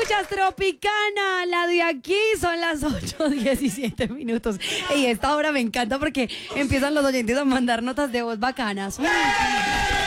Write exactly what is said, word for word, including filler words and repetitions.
escuchas Tropicana, la de aquí son las ocho diecisiete minutos. Y esta hora me encanta porque empiezan los oyentes a mandar notas de voz bacanas.